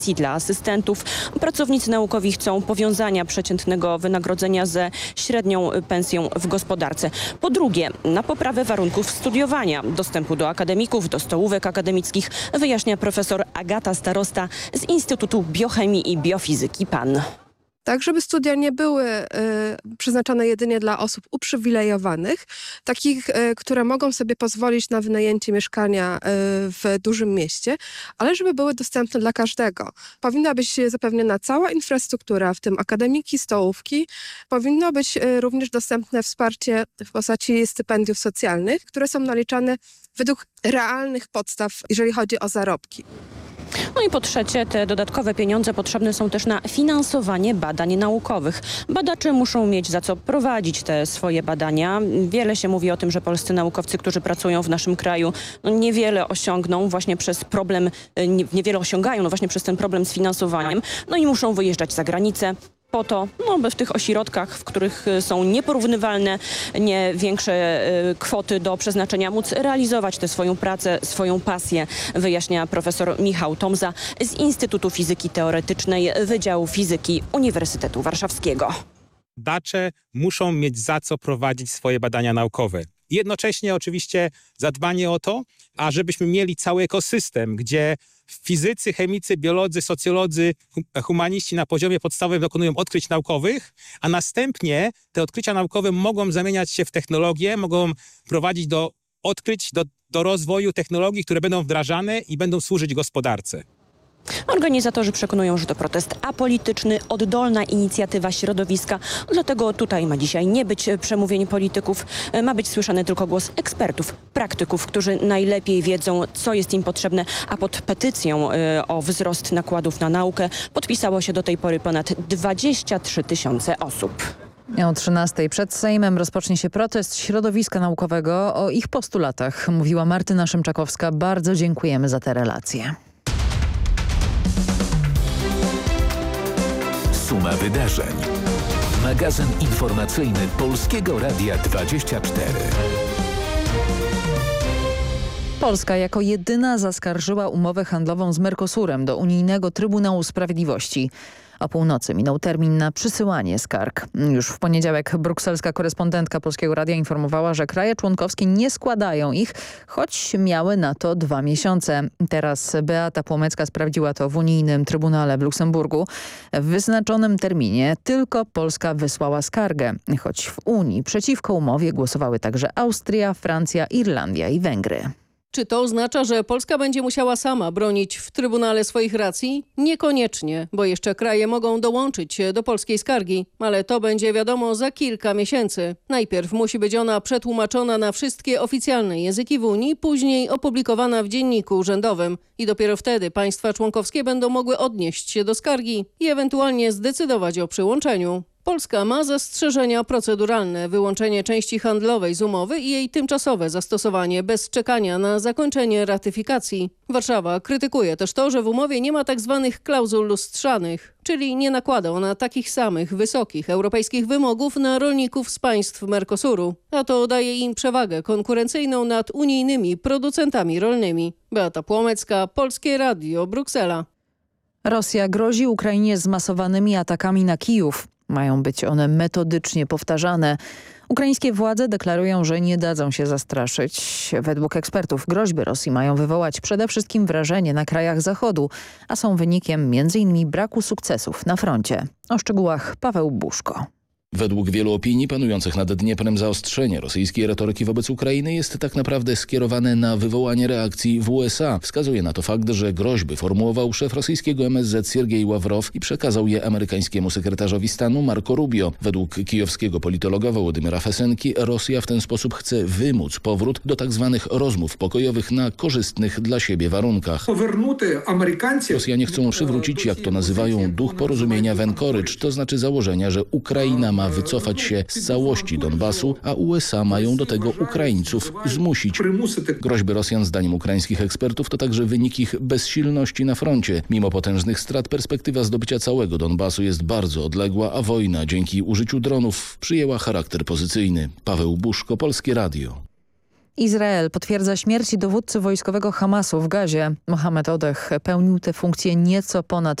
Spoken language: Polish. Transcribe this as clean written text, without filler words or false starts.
dla asystentów. Pracownicy naukowi chcą powiązania przeciętnego wynagrodzenia ze średnią pensją w gospodarce. Po drugie, na poprawę warunków studiowania, dostępu do akademików, do stołówek akademickich, wyjaśnia profesor Agata Starosta z Instytutu Biochemii i Biofizyki PAN. Tak, żeby studia nie były przeznaczone jedynie dla osób uprzywilejowanych, takich, które mogą sobie pozwolić na wynajęcie mieszkania w dużym mieście, ale żeby były dostępne dla każdego. Powinna być zapewniona cała infrastruktura, w tym akademiki, stołówki. Powinno być również dostępne wsparcie w postaci stypendiów socjalnych, które są naliczane według realnych podstaw, jeżeli chodzi o zarobki. No i po trzecie, te dodatkowe pieniądze potrzebne są też na finansowanie badań naukowych. Badacze muszą mieć za co prowadzić te swoje badania. Wiele się mówi o tym, że polscy naukowcy, którzy pracują w naszym kraju, niewiele osiągają właśnie przez ten problem z finansowaniem. No i muszą wyjeżdżać za granicę. Po to, by w tych ośrodkach, w których są nieporównywalne, nie większe kwoty do przeznaczenia, móc realizować tę swoją pracę, swoją pasję, wyjaśnia profesor Michał Tomza z Instytutu Fizyki Teoretycznej Wydziału Fizyki Uniwersytetu Warszawskiego. Badacze muszą mieć za co prowadzić swoje badania naukowe. Jednocześnie oczywiście zadbanie o to, ażebyśmy mieli cały ekosystem, gdzie fizycy, chemicy, biolodzy, socjolodzy, humaniści na poziomie podstawowym dokonują odkryć naukowych, a następnie te odkrycia naukowe mogą zamieniać się w technologie, mogą prowadzić do odkryć, do rozwoju technologii, które będą wdrażane i będą służyć gospodarce. Organizatorzy przekonują, że to protest apolityczny, oddolna inicjatywa środowiska. Dlatego tutaj ma dzisiaj nie być przemówień polityków. Ma być słyszany tylko głos ekspertów, praktyków, którzy najlepiej wiedzą, co jest im potrzebne. A pod petycją o wzrost nakładów na naukę podpisało się do tej pory ponad 23 000 osób. O 13:00 przed Sejmem rozpocznie się protest środowiska naukowego. O ich postulatach mówiła Martyna Szymczakowska. Bardzo dziękujemy za te relacje. Suma wydarzeń. Magazyn informacyjny Polskiego Radia 24. Polska jako jedyna zaskarżyła umowę handlową z Mercosurem do Unijnego Trybunału Sprawiedliwości. O północy minął termin na przysyłanie skarg. Już w poniedziałek brukselska korespondentka Polskiego Radia informowała, że kraje członkowskie nie składają ich, choć miały na to 2 miesiące. Teraz Beata Płomecka sprawdziła to w Unijnym Trybunale w Luksemburgu. W wyznaczonym terminie tylko Polska wysłała skargę, choć w Unii przeciwko umowie głosowały także Austria, Francja, Irlandia i Węgry. Czy to oznacza, że Polska będzie musiała sama bronić w Trybunale swoich racji? Niekoniecznie, bo jeszcze kraje mogą dołączyć się do polskiej skargi, ale to będzie wiadomo za kilka miesięcy. Najpierw musi być ona przetłumaczona na wszystkie oficjalne języki w Unii, później opublikowana w Dzienniku Urzędowym i dopiero wtedy państwa członkowskie będą mogły odnieść się do skargi i ewentualnie zdecydować o przyłączeniu. Polska ma zastrzeżenia proceduralne, wyłączenie części handlowej z umowy i jej tymczasowe zastosowanie bez czekania na zakończenie ratyfikacji. Warszawa krytykuje też to, że w umowie nie ma tzw. klauzul lustrzanych, czyli nie nakłada ona takich samych wysokich europejskich wymogów na rolników z państw Mercosuru, a to daje im przewagę konkurencyjną nad unijnymi producentami rolnymi. Beata Płomecka, Polskie Radio, Bruksela. Rosja grozi Ukrainie zmasowanymi atakami na Kijów. Mają być one metodycznie powtarzane. Ukraińskie władze deklarują, że nie dadzą się zastraszyć. Według ekspertów groźby Rosji mają wywołać przede wszystkim wrażenie na krajach Zachodu, a są wynikiem m.in. braku sukcesów na froncie. O szczegółach Paweł Buszko. Według wielu opinii panujących nad Dnieprem zaostrzenie rosyjskiej retoryki wobec Ukrainy jest tak naprawdę skierowane na wywołanie reakcji w USA. Wskazuje na to fakt, że groźby formułował szef rosyjskiego MSZ Siergiej Ławrow i przekazał je amerykańskiemu sekretarzowi stanu Marco Rubio. Według kijowskiego politologa Wołodymyra Fesenki Rosja w ten sposób chce wymóc powrót do tzw. rozmów pokojowych na korzystnych dla siebie warunkach. Rosjanie chcą przywrócić, jak to nazywają, duch porozumienia w Anchorage, to znaczy założenia, że Ukraina ma wycofać się z całości Donbasu, a USA mają do tego Ukraińców zmusić. Groźby Rosjan, zdaniem ukraińskich ekspertów, to także wynik ich bezsilności na froncie. Mimo potężnych strat perspektywa zdobycia całego Donbasu jest bardzo odległa, a wojna dzięki użyciu dronów przyjęła charakter pozycyjny. Paweł Buszko, Polskie Radio. Izrael potwierdza śmierć dowódcy wojskowego Hamasu w Gazie. Mohamed Odeh pełnił tę funkcję nieco ponad